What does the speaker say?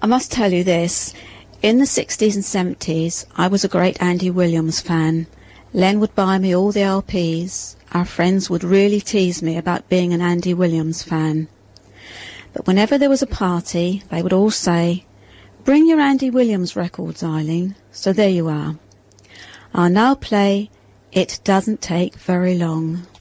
I must tell you this. In the 60s and 70s, I was a great Andy Williams fan. Len would buy me all the LPs. Our friends would really tease me about being an Andy Williams fan. But whenever there was a party, they would all say, "Bring your Andy Williams records, Eileen." So there you are. I'll now play It Doesn't Take Very Long.